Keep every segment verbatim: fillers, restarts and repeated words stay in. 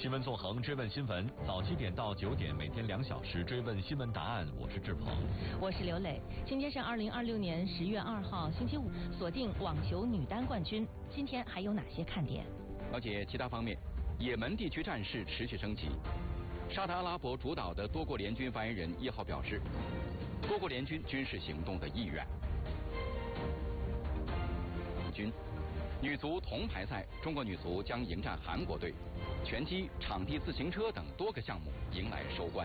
新闻纵横，追问新闻，早七点到九点，每天两小时追问新闻答案。我是志鹏， 我是刘磊。今天是二零二六年十月二号，星期五，锁定网球女单冠军。今天还有哪些看点？ 了解其他方面，也门地区战事持续升级。沙特阿拉伯主导的多国联军发言人一号表示，多国联军军事行动的意愿。军女足铜牌赛，中国女足将迎战韩国队，拳击、场地自行车等多个项目迎来收官。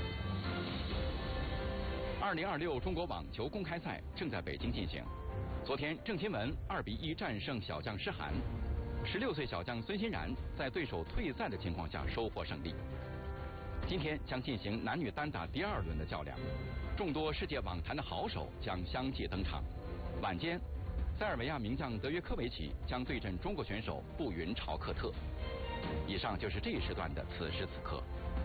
二零二六中国网球公开赛正在北京进行。昨天，郑钦文二比一战胜小将施涵，十六岁小将孙欣然在对手退赛的情况下收获胜利。今天将进行男女单打第二轮的较量，众多世界网坛的好手将相继登场。晚间，塞尔维亚名将德约科维奇将对阵中国选手布云朝克特。以上就是这一时段的此时此刻。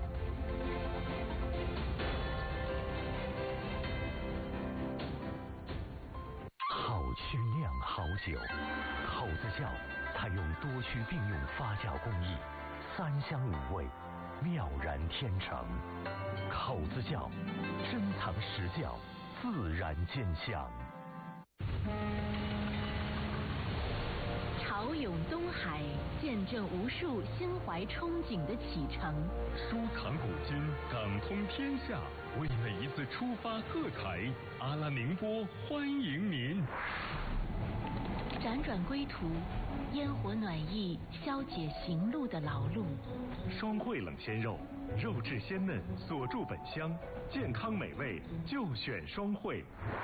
好区酿好酒，口子窖采用多区并用发酵工艺，三香五味，妙然天成。口子窖珍藏实窖，自然见香。 潮涌东海，见证无数心怀憧憬的启程。 收藏古今，感通天下，为每一次出发喝彩。阿拉宁波欢迎您。 辗转归途，烟火暖意消解行路的劳碌。 双汇冷鲜肉，肉质鲜嫩，锁住本香，健康美味就选双汇。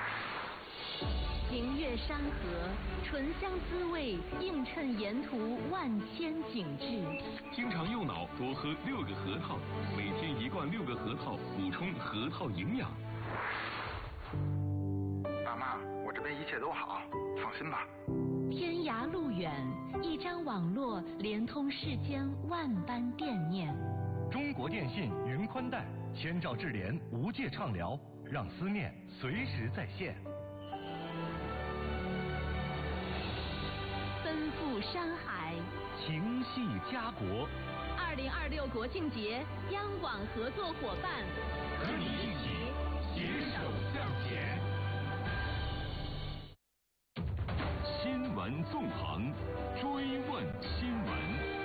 明月山河，醇香滋味映衬沿途万千景致。 经常用脑，多喝六个核桃，每天一罐六个核桃，补充核桃营养。 爸妈，我这边一切都好，放心吧。 天涯路远，一张网络连通世间万般惦念。 中国电信云宽带，千兆智联无界畅聊，让思念随时在线。 奔赴山海， 情系家国。 二零二六国庆节，央广合作伙伴和你一起携手向前。 新闻纵横，追问新闻。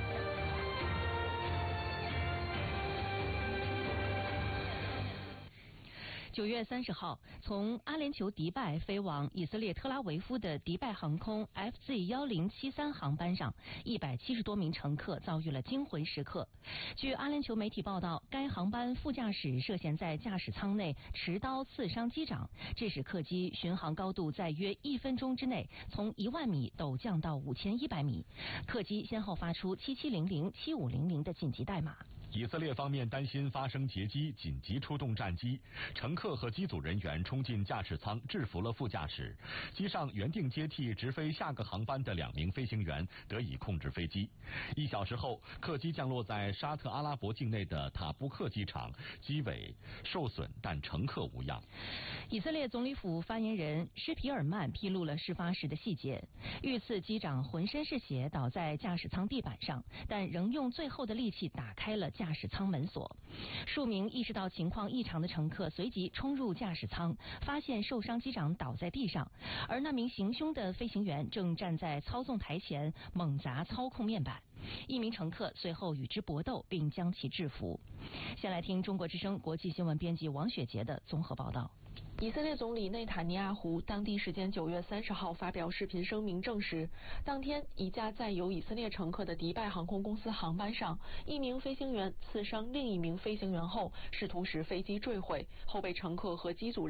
九月三十号，从阿联酋迪拜飞往以色列特拉维夫的迪拜航空 F Z 一零七三航班上，一百七十多名乘客遭遇了惊魂时刻。据阿联酋媒体报道，该航班副驾驶涉嫌在驾驶舱内持刀刺伤机长，致使客机巡航高度在约一分钟之内从一万米陡降到五千一百米。客机先后发出七七零零、七五零零的紧急代码。 以色列方面担心发生劫机，紧急出动战机，乘客和机组人员冲进驾驶舱，制服了副驾驶。机上原定接替直飞下个航班的两名飞行员得以控制飞机。一小时后，客机降落在沙特阿拉伯境内的塔布克机场，机尾受损，但乘客无恙。 以色列总理府发言人施皮尔曼披露了事发时的细节：遇刺机长浑身是血，倒在驾驶舱地板上，但仍用最后的力气打开了驾驶舱门锁。数名意识到情况异常的乘客随即冲入驾驶舱，发现受伤机长倒在地上，而那名行凶的飞行员正站在操纵台前猛砸操控面板。一名乘客随后与之搏斗，并将其制服。先来听中国之声国际新闻编辑王雪杰的综合报道。 以色列总理内塔尼亚胡当地时间九月三十号发表视频声明证实，当天一架载有以色列乘客的迪拜航空公司航班上，一名飞行员刺伤另一名飞行员后，试图使飞机坠毁，后被乘客和机组人